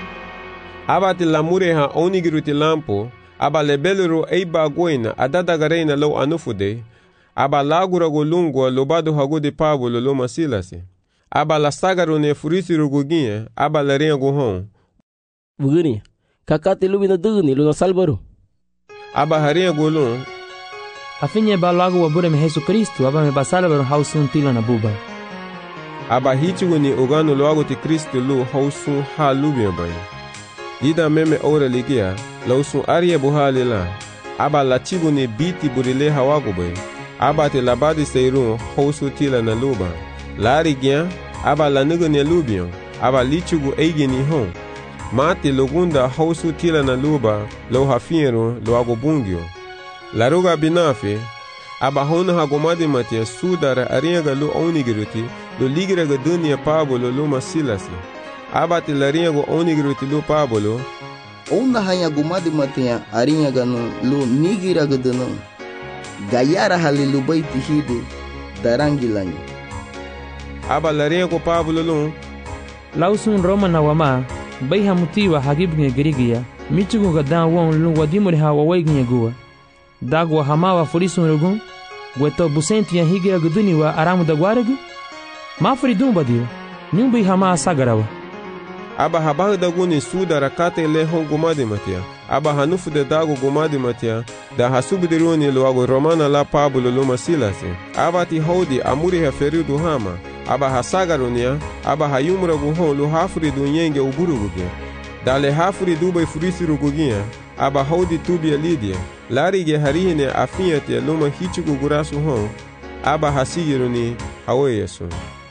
Aba ti lamure ha onigiruti lampo. Aba lebelero eiba goina adadagarena lo anufude. Aba lagura go lungwa lobado hago de Pablo lo masilasi. Aba la sagaro ne furisi ruguginye. Aba laria go hon. Bugini kakati lubina dugni lo salbaro. Aba haria go lun. Afinye balago wabure me Jesu Kristu aba me basalbaro hausun tila na buba. aba hichugu ni uganu loago ti Kristo lu hausun ha lubien bayan. Lida meme ora ligia, lausun arie buhali la, aba lachigu ni biti burile hawago bayan. Aba te labadi seirun hausu tila na luba. Lari gian, aba lanugu ni lubien, aba lichugu eigi ni hon. Mati lugunda hausu tila na luba, lo hafienru loago bungyo. Laruga binafi, aba hona hagomadi matia sudara ariaga lu onigiruti, lu ligiraga dunia pabolo lu masilasi. Aba te lariago onigiruti lu pabolo, ona hanya gomadi matia ariaga no lu nigiraga dunu. Gayara hali lu baiti hide darangilanyi. Aba lariago pabolo lu, lausun Roma na wama, bai hamutiwa hagibnge girigia, michugu gadan won lu wadimuri hawa waignye guwa. Dagwa hamawa furisun rugun, gweto busenti ya higira guduni wa aramu da gwaragu? Mafuri dumbadio, nyumbi hama sagarawa. Aba habahu daguni suda rakate lehon gumadi matia, aba hanufu de dago gumadi matia, da hasubidiruni luago romana la pabulo luma silasi. Aba ti hodi amuri heferidu hama, aba hasagarunia, aba hayumra guhon lu hafuri dunyenge uburugugia. Dale hafuri dubai furisi rugugia, aba hodi tubia lidia. Larige harihine afiate luma hichugu gurasu hon, aba hasigiruni haweyesu.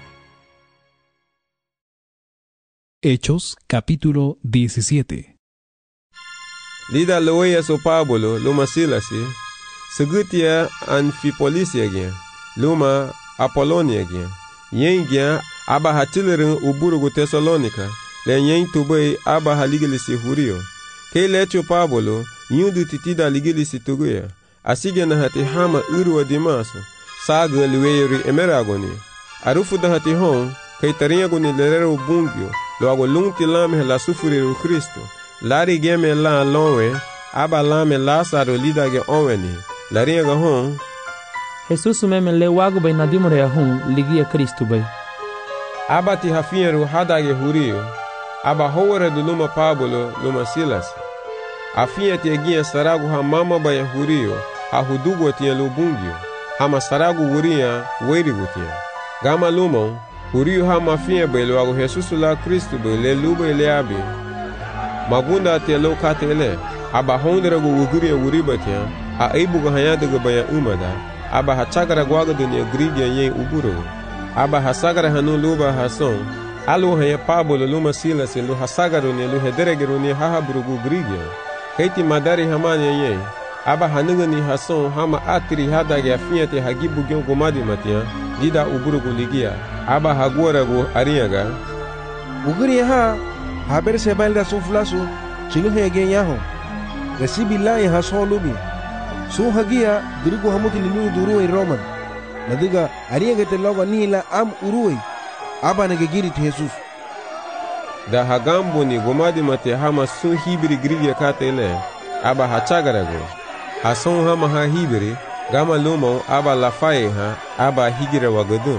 Hechos capítulo 17. Lida loweyesu Pablo luma silasi, segutia Anfipolisia gia, luma Apolonia gia, yen gia aba hatilirin uburugu Tesalonika, le yen tubei aba haligilisi hurio. Ke lecho Pablo, nyudu titida ligilisi tuguya, asige na hati hama urwa dimaso, saga liweyeri emeragoni. Arufu da hati hon, kay tariagoni lerero bungyo, loago lungti lame la sufuriru Kristo, lari geme la lonwe, aba lame Lazaro lidage onweni, lariaga hon, Jesus meme le wago bay nadimore ya hon, ligia Kristo bay. Aba ti hafieru hadage hurio, aba howere du luma Pablo luma Silasi. Afia tegia saragu ha mama baya hurio, ha hudugo tia lubungyo, hama saragu wuria weirigu tia. Gama lumon, hurio ha mafia belo ago Jesusu la Kristu bele lube le abi. Magunda tia lo katele, aba honderagu wuguria wuriba tia, a eibuga hayadaga baya umada, aba hachagara gwaga dunia grigia yen uburo. Aba hasagara hanu luba hason, alu haya Pablo luma Silasi lu hasagaru ni lu hederegeru ni hahabrugu grigia. Kaiti madari hamani ye, aba hanuga ni hason hama atiri hadage afiate hagibu gyo gomadi matia, dida uburugu ligia, aba haguaragu ariaga. Uguri ha, haber sebalda suflasu, chilu hege yaho. Resibi lai hason lubi. Su hagia, dirigu hamuti lilu duruwe Roman. Nadiga ariaga te loga nila am uruwe, aba nagegiri Jesus. Da hagambo ni gomadi mate hama sun hibiri grigia katele, aba hachagarago. Hason hama ha hibiri, gama lumo aba lafaye ha, aba higira wagadun.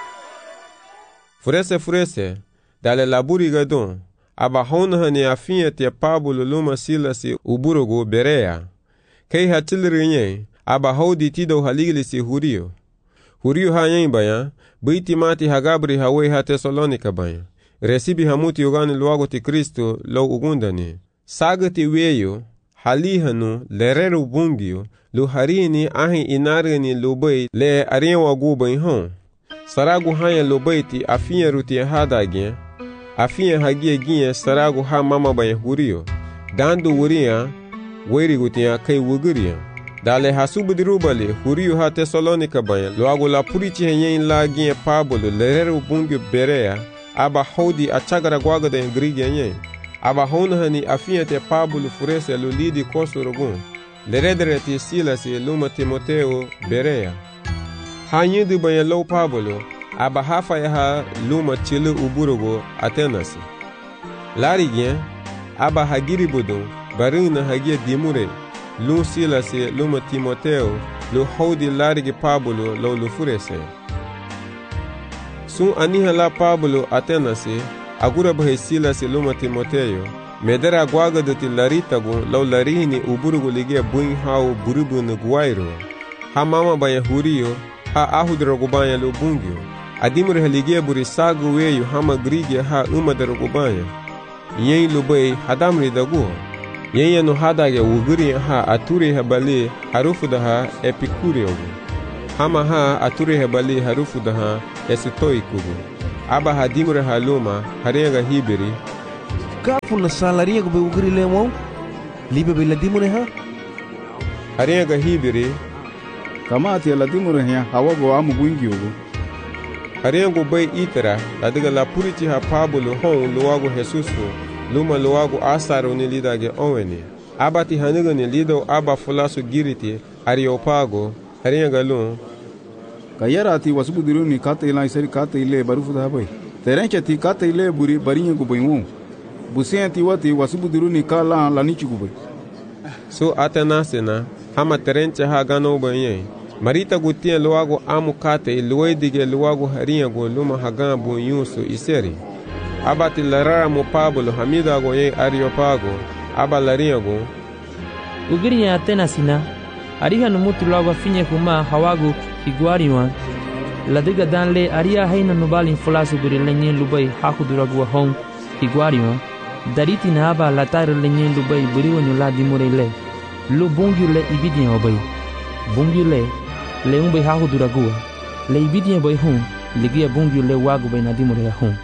Furese, dale laburi gadun, aba hona ni afinya te Pablo luma Silasi uburugu Berea. Kei hatilrinye, aba hodi tido haligilisi hurio. Hurio ha yen bayan, biti mati hagabri hawe ha Tesalonika bayan. Resibi hamuti ugani luago ti Kristo lo ugundani. Sagati weyo, halihanu, lereru bungyo, lu harini ahi inarani lubay le arienwa gubain hon. Saragu hanya lubay ti afinya ruti hadagien, afinya hagie gien saragu ha mama bayan hurio. Dandu wuria, weri gutia kay wuguria. Dale hasubudirubali, hurio ha Tesalonika bayan, luago la purichi henyen la gien Pablo lereru bungyo Berea, aba hodi achagara gwaga da ingrigia nye. Aba hona hani afia te Pablo furese lu lidi kosu rogun. Leredere ti Silasi luma Timoteo Berea. Hanyidu banya lo Pablo, aba hafa ya ha luma chilu uburugo Atenasi. Lari gen, aba hagiri budun, barina hagia dimure. Lu Silasi luma Timoteo, lu hodi larigi Pablo lo lu furese. Sun aniha la Pablo Atenasi, agura bahe Silasi luma Timoteo, medera gwaga duti laritagu lau larihini uburugu ligia buin hau burubu nuguairu. Ha mama baya hurio, ha ahudrogu baya lu bungyo, adimure haligie buri sagu weyu hama grigia ha umadaro banya yen lubai hadamri dagu yen no hadage wuguri ha aturi habali harufu daha epikurio hama ha aturi habali harufu daha esitoikugu aba hadimure haluma harenga hibiri kafu na salaria go wuguri lemo libe be ladimure ha harenga hibiri kama ati ladimure ha hawago amu bungiogo harengo bai itara ladiga la puriti ha Pablo hon luwago Jesusu luma luwago asaro ni lidage oweni abati haniga ni lido aba fulasu giriti Areopago harenga lun kayara ati wasubudiru ni kata ila isari kata ile barufu da bai terenche ti kata ile buri barinye go bainwo busenti wati wasubudiru ni kala lanichi go bai so atanasena hama terenche ha gano banye marita gutien luwago amu kate luwedige luwago haringa go luma hagan bu yusu iseri abati larara mo Pablo hamida go ye Areopago aba laringa go ugiri ya tenasina ariha numutu luwago finye kuma hawagu iguariwan ladiga danle aria haina nobalin fulasu buri lenye lubai hakuduragu hon iguariwan dariti na aba latare lenye lubai buri wonyo la dimurele lu bungule ibidien obai bungule le umbe hakuduragu le ibidien boy hon ligia bungule wagu bai na dimure hon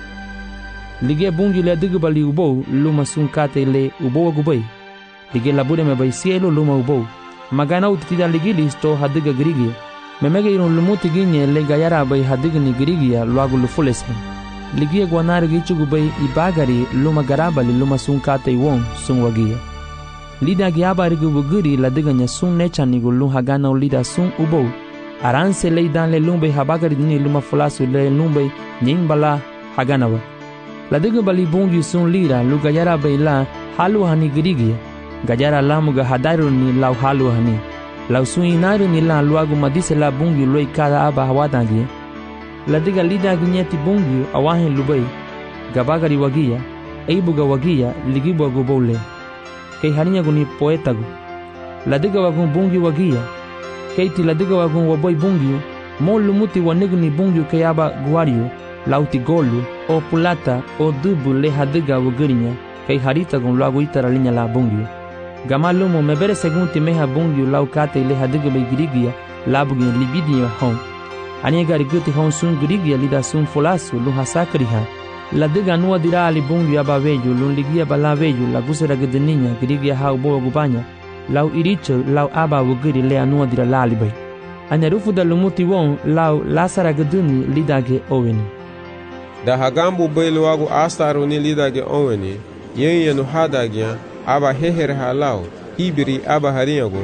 ligia bungule digubali ubo luma sunkate le ubo wagu bai ligia labude me bai cielo luma ubo magana utida ligilis hadiga grigia memege iron lumuti ginye le gayara bai hadigni grigia luagu lufulese ligia gwanari gichugu bai ibagari luma garabali luma sunkate won sunwagia lida giaba rigu buguri ladiganya sun nechani gulu hagana ulida sun ubo aranse le dan le lumbe habagari dini luma fulasu le lumbe nyimbala haganawa ladiga bali bungi sun lira lu gayara bai la halu hani grigia gajara lamuga hadaru ni lau halu hani lau sui naru ni la luagu madise la bungi loi kada aba hawadangi ladiga lida ginyeti bungi awahin lubai gabagari wagia eibuga wagia ligibu agubole kei harinya guni poetagu ladiga wagun bungi wagia keiti ladiga wagun waboi bungi mo lumuti wanigni bungi kei aba guario lauti golu o pulata o dubu le hadiga wagirinya kei harita gun luagu itara linya la bungi gamalumo mebere segunti meha bungi lau kate ile hadiga bai grigia labugi libidia hon anie gari guti hon sun grigia lida sun fulasu lu hasakriha ladiga nuwa dira ali bungi aba veju lu ligia bala veju la gusera gdeninya grigia ha ubo gubanya lau iricho lau aba wugiri le anuwa dira lali bai ania rufu da lumuti won lau lasara gduni lidage oweni da hagambu bai luwagu asaro ni lidage oweni yen no hadagia aba heher halau ibiri aba haringo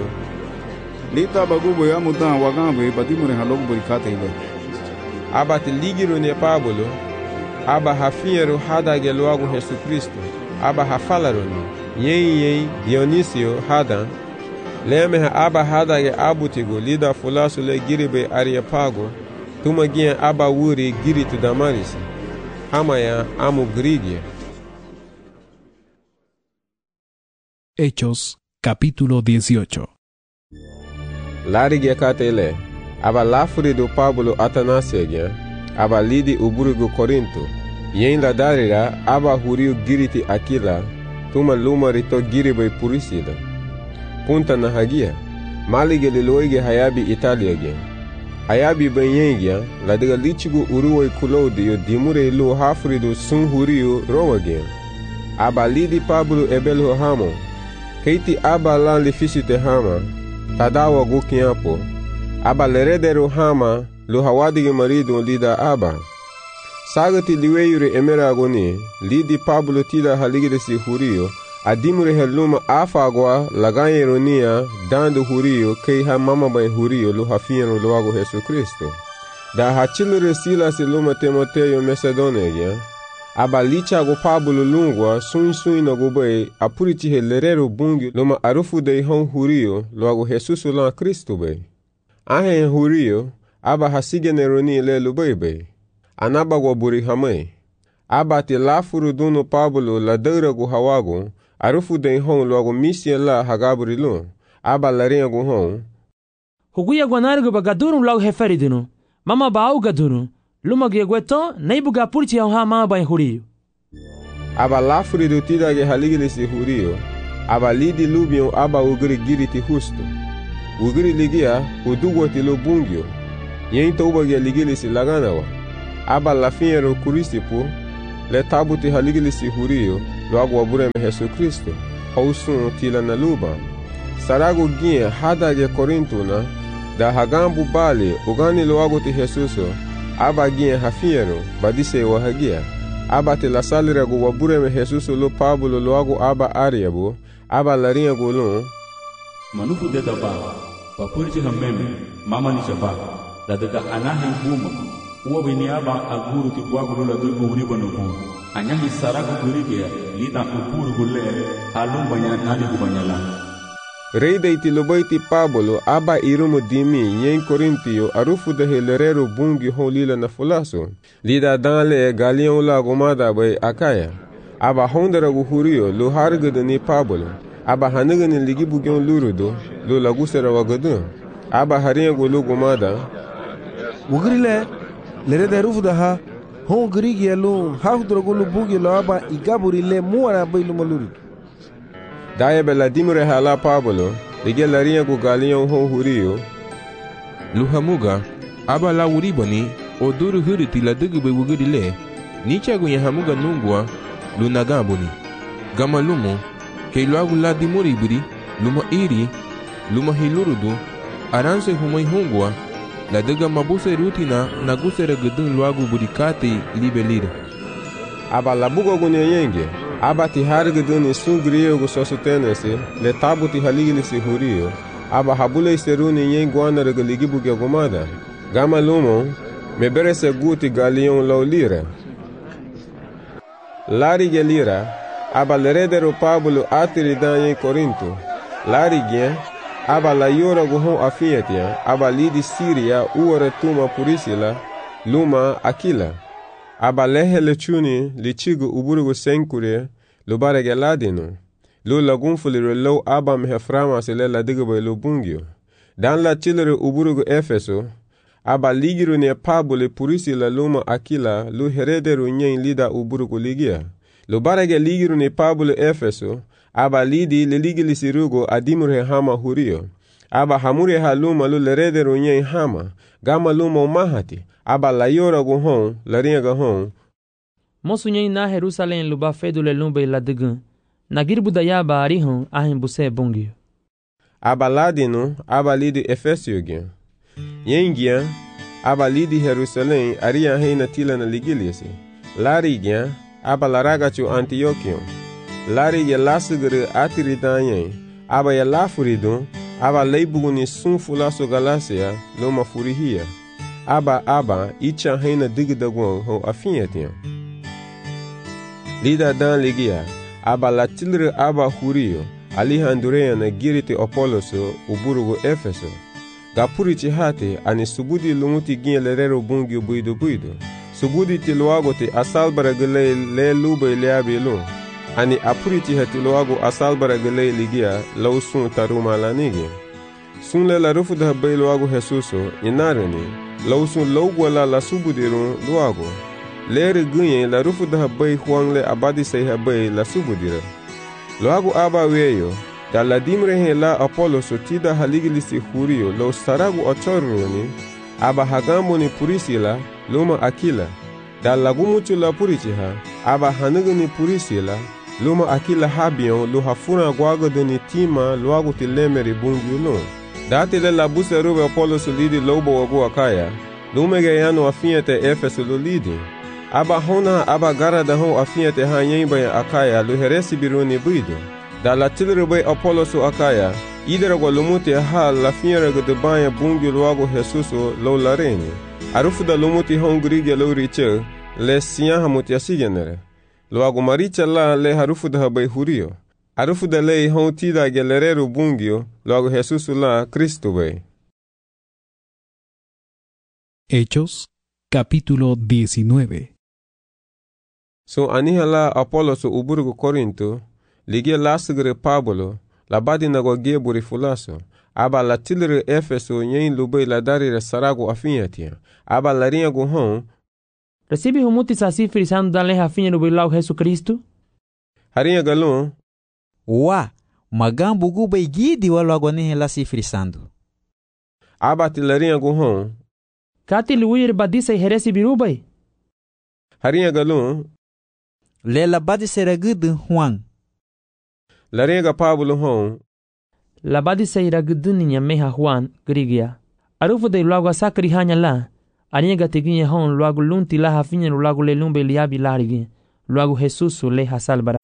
lita bagubo ya mutan wagambe batimure halogu burikate ile aba tiligiro ne Pablo aba hafiero hadage luagu Yesu Kristo aba hafalaroni yen Dionisio hadan leme aba hadage abutigo lida fulasu le giribe Areopago tumagia aba wuri giritu damaris hamaya amu grigia. Hechos, capítulo 18. Larigi katele, aba lafuri do Pablo Atanasiegia, aba lidi uburigo Corinto, yen la darira aba huriu giriti Aquila, tuma luma rito giribe purisida. Punta na hagia, malige liloige hayabi Italiagia. Hayabi benyengia, ladiga lichigu uruoi Claudio dimure lu hafrido sun huriu Romagia. Aba lidi Pablo ebelo hamo, keiti aba lan lifisite hama, tadawa gukiapo, aba leredero hama, lu hawadige marido lida aba. Sagati liweyure emeragoni, lidi Pablo tida haligidesi hurio, adimure heluma afagwa lagayeronia dando hurio kei ha mama bai hurio lu hafiano luago Jesu Kristo. Da hachilure Silas luma Timoteo Macedonia, aba licha go Pablo lungwa sun no go bai apuriti helerero bungi luma arufu de hon hurio luago Jesus la Kristo bai. Ahe hurio aba hasigeneroni le lubai. Anaba go buri hamai. Aba ti lafuru duno Pablo la deura go hawago arufu de hon luago misia la hagaburi lu. Aba la ringa go hon. Huguya gwanargo bagaduru lau heferidino. Mama bau gaduru. luma gegweto naibuga purti ha mama ban huriyo. Aba lafuri do tida ge haligilisi huriyo. Aba lidi lubion aba ugri giriti husto. Ugri ligia udugwati lo bungyo. Yen touba ge ligilisi laganawa. Aba lafiero kurisipu le tabuti haligilisi huriyo lo agwa bureme Yesu Kristo. Hausun tila na luba. Sarago gie hada ge korintuna da hagambu bali ugani lo agoti Jesuso. Aba gie hafiero badise wa hagia. Aba te la salira go wabureme Jesuso lo Pablo lo ago aba ariabu. Aba laringa go lo manufu de daba papurji hameme mama ni chaba la daga anahi buma uwa bini aba aguru ti bwago la dugo uri bono anyahi sarago gurige lita upuru gulle halum banya nali gubanyala Reida iti lobaiti Pablo aba irumo dimi nyen Korintio arufu de helerero bungi holila na fulaso lida danle galion la gomada bay akaya aba hondera gu hurio lo hargada ni Pablo aba hanaga ni ligi bugyon lurudo lo lagusera wagadu aba haringa gu lo gomada Wugrile lere da rufu da ha hon grigi lo hafdro gu lo bugi lo aba igaburi le muara bay lo maluri Daya bela dimre hala Pablo ligi laringa gu galion hon hurio Luhamuga aba la uribani oduru huriti la dugube wugrile nicha gu yahamuga nungwa lunagambuni gama lumo ke luagu la dimuribiri luma iri luma hilurudu aranse humai hungwa la daga mabuse rutina na gusere gudun luagu budikati libelira aba labugo gu nyenge aba ti harguduni sungriyo gu sosutenese le tabuti haligilisi hurio aba habule seruni nyen guana regaligi buge gumada gama lumo meberese guti galion laulira Lari gelira aba leredero Pablo atiri danyen Korinto Lari gen aba la yora guhon afiatia aba lidi Siria uore tuma purisila luma Akila aba lehele chuni lichigu uburugu senkure lubare geladino lo lagunfulire lo aba meheframa sele la digbe lo bungyo dan la chilere uburugu Efeso aba ligiru ne Pablo purisila luma Akila lo herederu nyen lida uburugu ligia lo barage ligiru ne Pablo Efeso aba lidi le ligili sirugo adimure hama hurio aba hamure haluma lo lerederu nyen hama gama luma mahati aba la yora go hon la ringa hon Mosu nyen na Jerusalem luba fedule lumbe la digun na girbu da yaba arihon ahin buse bungyo aba ladino aba lidi Efesio gen yengia aba lidi Jerusalem aria heina tila na ligiliasi lari gen aba laragachu Antiochion lari ye lasugere atiri danyen aba ye lafurido aba leibuguni sunfulaso Galacia loma furihia aba icha heina digidagwon ho afietian lida dan ligia aba latilre aba hurio alihandurea na giriti Apoloso uburugo Efeso gapurichi hate ani subudi lumuti gien lerero bungyo buido subudi tiluago te asalbara gele le lube leabelo ani apurichi hati luago asalbara gele ligia lausun taruma lanigi sunle la rufu da bay luago Jesuso inareni lausun logwala la subudiru luago lere gunye la rufu da bay huangle abadi say habay la subudira luago aba weyo da la dimre he la Apoloso tida haligilisi hurio lo saragu ochoruni aba hagambo ni purisila luma Akila da lagumuchu la purichiha aba hanuguni purisila luma Akila habion lo hafuna gwago ni tima luago tilemeri bungyulo dati le la busa rube Apoloso lidi lobo wago akaya lumege yano afiete Efeso lo lidi aba hona aba gara da ho afiete ha yemba akaya lo heresi biruni buido da la tilrube Apoloso akaya idera go lumuti ha la fiera go de banya bungi luago Jesuso lo lareni arufu da lumuti hongrige lo riche le siya hamuti asigenere luago maricha la le harufu da bay hurio arufu da le honti da gelerero bungio luago Jesuso la Cristo bay Hechos capítulo 19 So anihala Apoloso uburgo Korinto ligia lasgre Pablo la badina go geburi fulaso aba la tilre Efeso nyen lube la darire sarago afiatia aba la ringa go hon Recibe humuti sa Espírito Santo dan leha finha no bilau Jesucristo? Harinha galon. Wa, magambo gubay gidi walo agone la Espírito Santo. Abati larinha guhon. Kati luir badisa heresi birubay. Harinha galon. Lela badisera gudu Juan. Larinha ga Pablo hon. La badisa ira guduninha meha Juan grigia. Arufu de logo sakri hanya la. Arinha ga teguinha hon logo lunti la hafinha no logo lelumbe liabi largue. Luego Jesús leja salvará.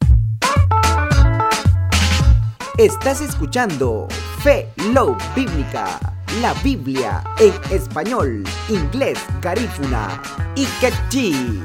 Estás escuchando Fe Low Bíblica, la Biblia en español, inglés, garífuna y quechí.